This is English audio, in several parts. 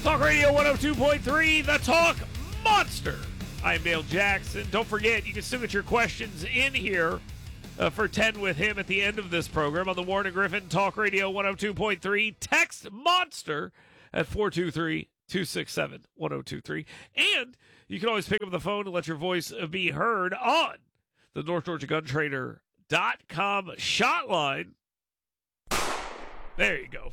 Talk Radio 102.3, The Talk Monster. I'm Dale Jackson. Don't forget, you can still get your questions in here for 10 with him at the end of this program on the Warren and Griffin Talk Radio 102.3. Text MONSTER at 423-267-1023. And you can always pick up the phone and let your voice be heard on the NorthGeorgiaGunTrader.com shot line. There you go.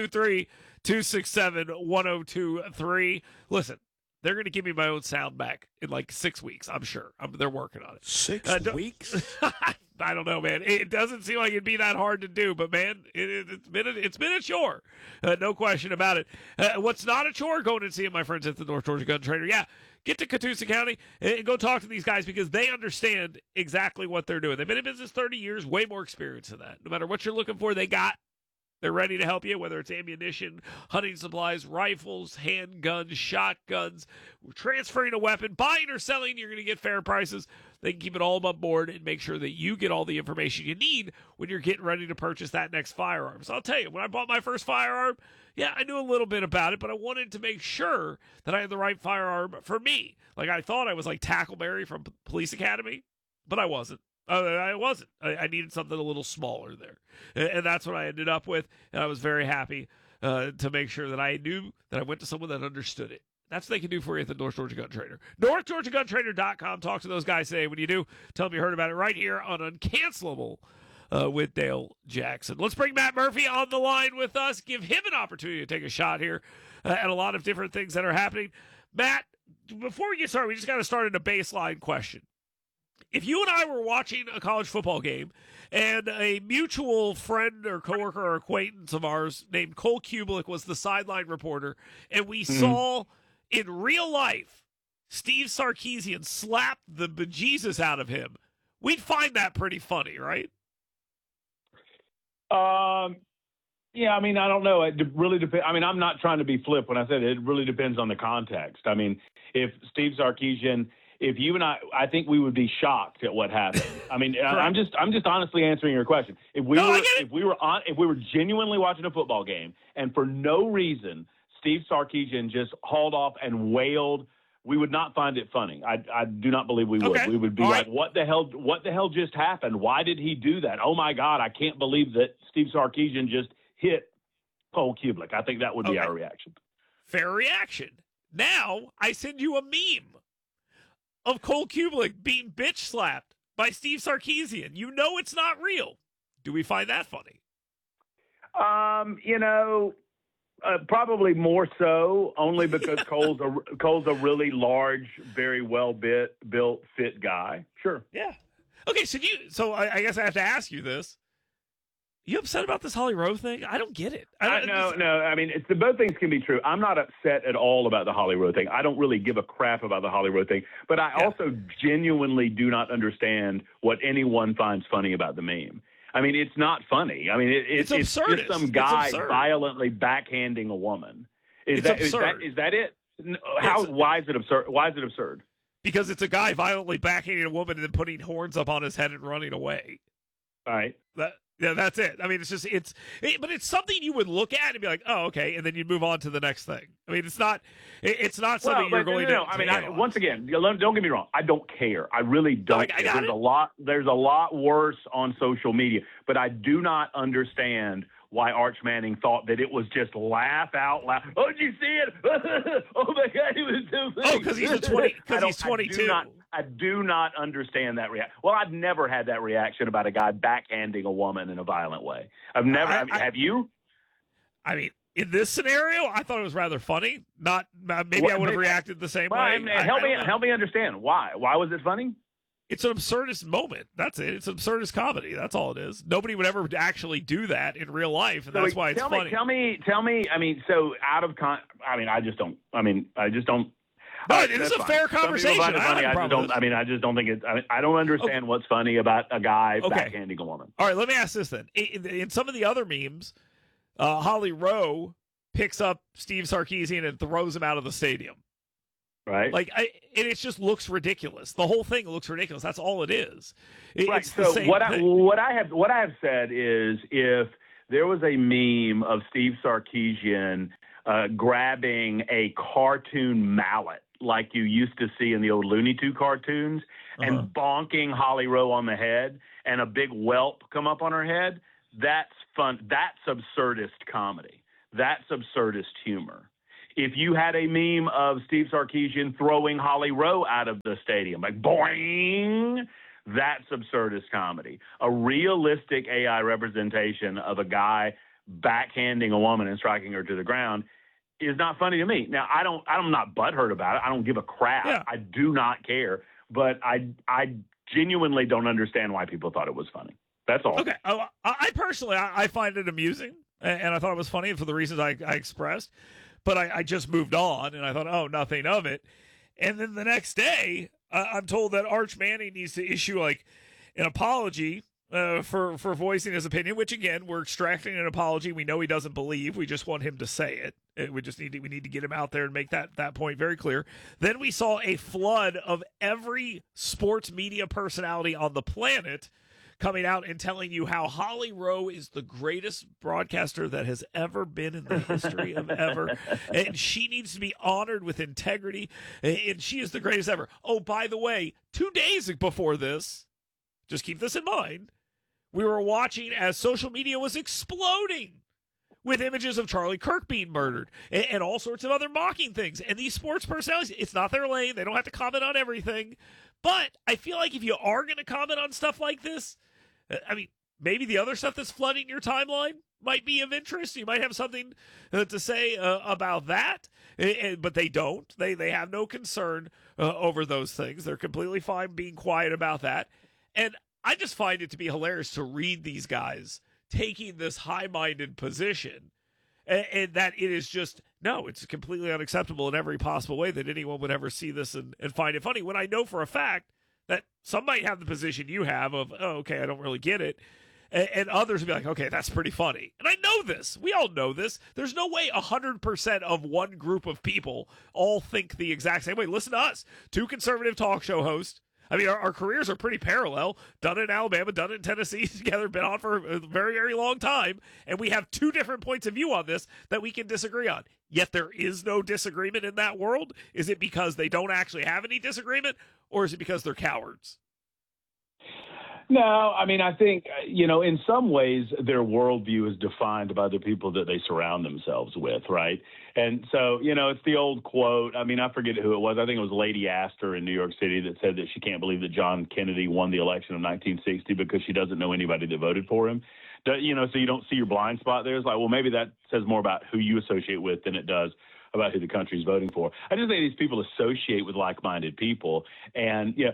423-267-1023. Listen, they're going to give me my own sound back in like 6 weeks, I'm sure. They're working on it. 6 weeks? I don't know, man. It doesn't seem like it'd be that hard to do, but, man, it's been a chore. No question about it. What's not a chore? Going and seeing my friends at the North Georgia Gun Trader. Yeah, get to Catoosa County and go talk to these guys because they understand exactly what they're doing. They've been in business 30 years, way more experience than that. No matter what you're looking for, they're ready to help you, whether it's ammunition, hunting supplies, rifles, handguns, shotguns, transferring a weapon, buying or selling, you're going to get fair prices. They can keep it all above board and make sure that you get all the information you need when you're getting ready to purchase that next firearm. So I'll tell you, when I bought my first firearm, yeah, I knew a little bit about it, but I wanted to make sure that I had the right firearm for me. Like I thought I was like Tackleberry from Police Academy, but I wasn't. I wasn't. I needed something a little smaller there. And that's what I ended up with. And I was very happy to make sure that I knew that I went to someone that understood it. That's what they can do for you at the North Georgia Gun Trader. NorthGeorgiaGunTrader.com. Talk to those guys today. When you do, tell them you heard about it right here on Uncancelable with Dale Jackson. Let's bring Matt Murphy on the line with us. Give him an opportunity to take a shot here at a lot of different things that are happening. Matt, before we get started, we just got to start in a baseline question. If you and I were watching a college football game and a mutual friend or coworker or acquaintance of ours named Cole Kublik was the sideline reporter, and we saw in real life Steve Sarkisian slap the bejesus out of him, we'd find that pretty funny, right? Yeah, I mean, I don't know. It really depends. I mean, I'm not trying to be flip when I said it really depends on the context. I mean, if Steve Sarkisian – if you and I think we would be shocked at what happened. I mean, I'm just honestly answering your question. If we were genuinely watching a football game and for no reason Steve Sarkisian just hauled off and wailed, we would not find it funny. I do not believe we would. Okay. We would be like, what the hell just happened? Why did he do that? Oh my God, I can't believe that Steve Sarkisian just hit Cole Kublik. I think that would be our reaction. Fair reaction. Now I send you a meme of Cole Kublik being bitch slapped by Steve Sarkisian. You know it's not real. Do we find that funny? Probably more so, only because Cole's a really large, very well built, fit guy. Sure. Yeah. Okay, so I guess I have to ask you this. You upset about this Holly Rowe thing? I don't get it. No. I mean, both things can be true. I'm not upset at all about the Holly Rowe thing. I don't really give a crap about the Holly Rowe thing. But I also genuinely do not understand what anyone finds funny about the meme. I mean, it's not funny. I mean, it's just some guy violently backhanding a woman. Is that it? Why is it absurd? Why is it absurd? Because it's a guy violently backhanding a woman and then putting horns up on his head and running away. All right. Yeah, that's it. I mean, but it's something you would look at and be like, oh, okay, and then you move on to the next thing. I mean, it's not something you're going to. I mean, once again, don't get me wrong. I don't care. I really don't. There's a lot worse on social media, but I do not understand why Arch Manning thought that it was just laugh out loud. Oh, did you see it? Oh my God, he was so funny. Oh, because he's 22. I do not understand that reaction. Well, I've never had that reaction about a guy backhanding a woman in a violent way. I've never. Have you? I mean, in this scenario, I thought it was rather funny. I would have reacted the same way. I mean, help me understand why. Why was it funny? It's an absurdist moment. That's it. It's an absurdist comedy. That's all it is. Nobody would ever actually do that in real life, and that's why it's funny. Tell me. I mean, so out of I just don't. No, it is a fair conversation. I just don't think it's. I don't understand what's funny about a guy backhanding a woman. All right, let me ask this then. In some of the other memes, Holly Rowe picks up Steve Sarkisian and throws him out of the stadium. Right. And it just looks ridiculous. The whole thing looks ridiculous. That's all it is. Right. So what I have said is, if there was a meme of Steve Sarkisian grabbing a cartoon mallet like you used to see in the old Looney Tunes cartoons and bonking Holly Rowe on the head and a big whelp come up on her head. That's fun. That's absurdist comedy. That's absurdist humor. If you had a meme of Steve Sarkisian throwing Holly Rowe out of the stadium, like boing, that's absurdist comedy. A realistic AI representation of a guy backhanding a woman and striking her to the ground is not funny to me. Now, I'm not butthurt about it. I don't give a crap. Yeah. I do not care. But I genuinely don't understand why people thought it was funny. That's all. Okay. I personally, I find it amusing, and I thought it was funny for the reasons I expressed. But I just moved on, and I thought, oh, nothing of it. And then the next day, I'm told that Arch Manning needs to issue like an apology for voicing his opinion. Which again, we're extracting an apology. We know he doesn't believe. We just want him to say it. We need to get him out there and make that point very clear. Then we saw a flood of every sports media personality on the planet coming out and telling you how Holly Rowe is the greatest broadcaster that has ever been in the history of ever. And she needs to be honored with integrity. And she is the greatest ever. Oh, by the way, 2 days before this, just keep this in mind, we were watching as social media was exploding with images of Charlie Kirk being murdered and all sorts of other mocking things. And these sports personalities, it's not their lane. They don't have to comment on everything. But I feel like if you are going to comment on stuff like this, I mean, maybe the other stuff that's flooding your timeline might be of interest. You might have something to say about that, but they don't. They have no concern over those things. They're completely fine being quiet about that. And I just find it to be hilarious to read these guys taking this high-minded position, and that it is just, no, it's completely unacceptable in every possible way that anyone would ever see this and find it funny, when I know for a fact that some might have the position you have of, oh, okay, I don't really get it. And others will be like, okay, that's pretty funny. And I know this. We all know this. There's no way 100% of one group of people all think the exact same way. Listen to us, two conservative talk show hosts. I mean, our careers are pretty parallel. Done it in Alabama, done it in Tennessee together, been on for a very, very long time. And we have two different points of view on this that we can disagree on. Yet there is no disagreement in that world. Is it because they don't actually have any disagreement, or is it because they're cowards? No, I mean, I think, in some ways their worldview is defined by the people that they surround themselves with, right? And so, it's the old quote. I mean, I forget who it was. I think it was Lady Astor in New York City that said that she can't believe that John Kennedy won the election of 1960 because she doesn't know anybody that voted for him. So you don't see your blind spot there. It's like, well, maybe that says more about who you associate with than it does about who the country's voting for. I just think these people associate with like-minded people. And, it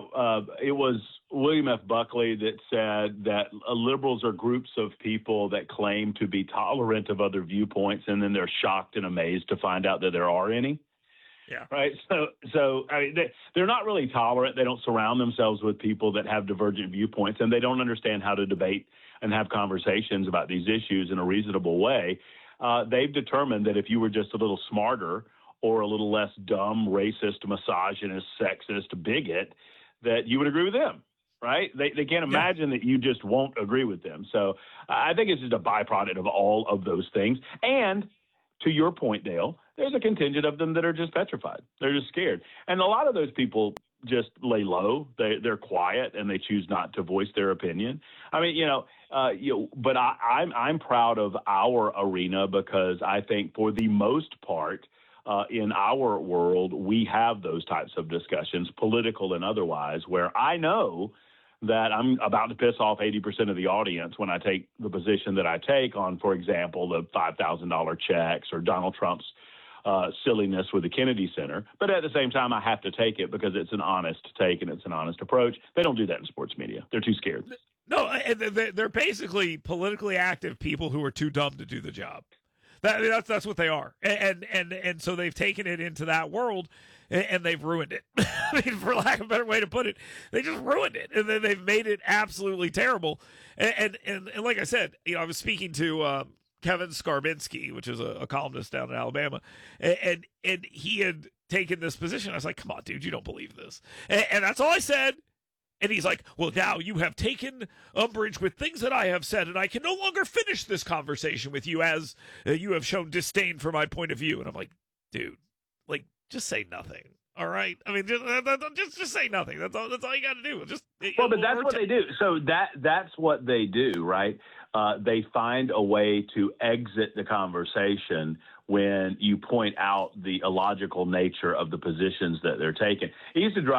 was William F. Buckley that said that liberals are groups of people that claim to be tolerant of other viewpoints, and then they're shocked and amazed to find out that there are any. Yeah. Right. So I mean, they're not really tolerant. They don't surround themselves with people that have divergent viewpoints, and they don't understand how to debate and have conversations about these issues in a reasonable way. They've determined that if you were just a little smarter or a little less dumb, racist, misogynist, sexist, bigot, that you would agree with them, right? They can't imagine that you just won't agree with them. So I think it's just a byproduct of all of those things. And to your point, Dale, there's a contingent of them that are just petrified. They're just scared. And a lot of those people just lay low. They're quiet and they choose not to voice their opinion. I mean, but I'm proud of our arena because I think for the most part in our world, we have those types of discussions, political and otherwise, where I know that I'm about to piss off 80% of the audience when I take the position that I take on, for example, the $5,000 checks or Donald Trump's silliness with the Kennedy Center. But at the same time, I have to take it because it's an honest take and it's an honest approach. They don't do that in sports media. They're too scared. No, they're basically politically active people who are too dumb to do the job. That's what they are. And so they've taken it into that world and they've ruined it. I mean, for lack of a better way to put it, they just ruined it. And then they've made it absolutely terrible. And like I said, I was speaking to Kevin Skarbinski, which is a columnist down in Alabama, and he had taken this position. I was like, come on, dude, you don't believe this. And that's all I said. And he's like, well, now you have taken umbrage with things that I have said, and I can no longer finish this conversation with you as you have shown disdain for my point of view. And I'm like, dude, like, just say nothing. All right. I mean, just say nothing. That's all you got to do. Well, but that's what they do. So that's what they do, right? They find a way to exit the conversation when you point out the illogical nature of the positions that they're taking. He used to drive